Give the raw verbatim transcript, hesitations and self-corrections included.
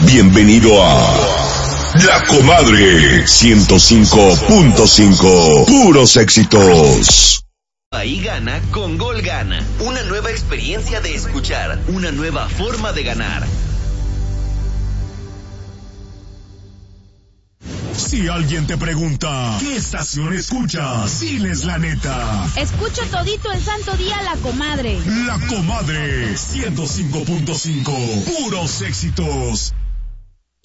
Bienvenido a La Comadre ciento cinco punto cinco. Puros éxitos. Ahí gana con Gol Gana. Una nueva experiencia de escuchar, una nueva forma de ganar. Si alguien te pregunta, ¿qué estación escuchas? Diles la neta. Escucho todito el santo día La Comadre. La Comadre ciento cinco punto cinco. Puros éxitos.